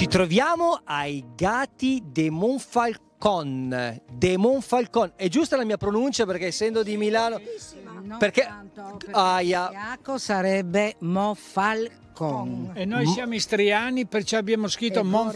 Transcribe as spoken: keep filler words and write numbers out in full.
troviamo ai Gati de Monfalcon. De Monfalcon, è giusta la mia pronuncia perché essendo di Milano? Non Perché, tanto, perché aia. Iaco sarebbe Monfalcon. E noi siamo istriani, perciò abbiamo scritto E Monfalcone.